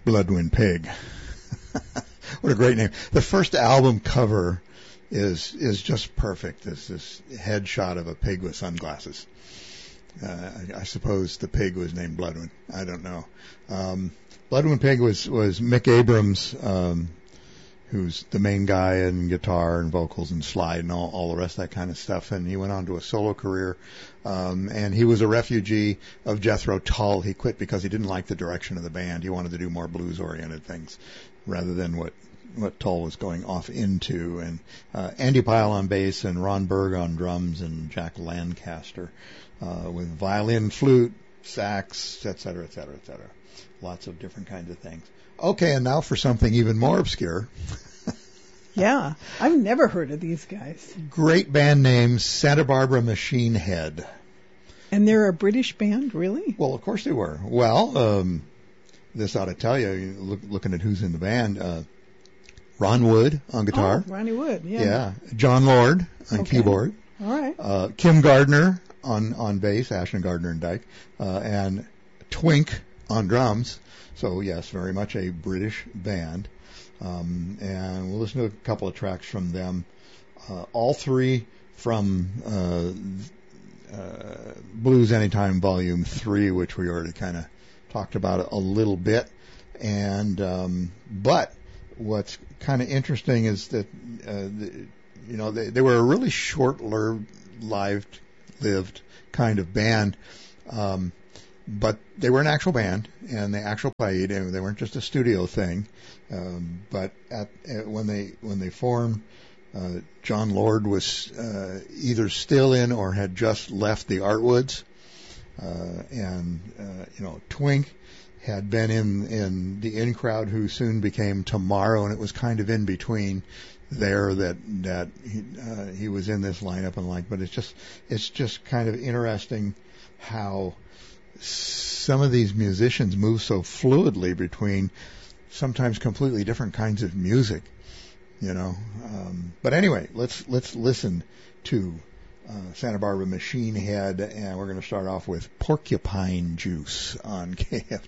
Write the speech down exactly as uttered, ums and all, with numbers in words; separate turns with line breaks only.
Bloodwind Pig. What a great name. The first album cover is is just perfect. It's this headshot of a pig with sunglasses. Uh, I, I suppose the pig was named Bloodwind. I don't know. Um, Bloodwind Pig was, was Mick Abrams, um, who's the main guy in guitar and vocals and slide and all, all the rest of that kind of stuff. And he went on to a solo career. Um, and he was a refugee of Jethro Tull. He quit because he didn't like the direction of the band. He wanted to do more blues-oriented things rather than what, what Tull was going off into. And uh, Andy Pyle on bass and Ron Berg on drums and Jack Lancaster uh, with violin, flute, sax, et cetera, et cetera, et cetera. Lots of different kinds of things. Okay, and now for something even more obscure.
Yeah, I've never heard of these guys.
Great band name, Santa Barbara Machine Head.
And they're a British band, really?
Well, of course they were. Well, um, this ought to tell you, look, looking at who's in the band, uh, Ron Wood on guitar.
Oh, Ronnie Wood, yeah.
Yeah. John Lord on
okay.
keyboard.
All right.
Uh, Kim Gardner on, on bass, Ashton Gardner and Dyke, uh, and Twink on drums. So, yes, very much a British band. Um, and we'll listen to a couple of tracks from them. Uh, all three from uh, uh, Blues Anytime Volume three, which we already kind of talked about a little bit. And um, but what's kind of interesting is that, uh, the, you know, they, they were a really short-lived lived kind of band. Um But they were an actual band, and they actually played, and they weren't just a studio thing. Um, but at, at when they when they formed, uh, John Lord was uh, either still in or had just left the Artwoods, uh, and uh, you know Twink had been in in the In Crowd, who soon became Tomorrow, and it was kind of in between there that that he, uh, he was in this lineup and like. But it's just it's just kind of interesting how some of these musicians move so fluidly between sometimes completely different kinds of music, you know. Um, but anyway, let's let's listen to uh, Santa Barbara Machine Head, and we're going to start off with Porcupine Juice on K F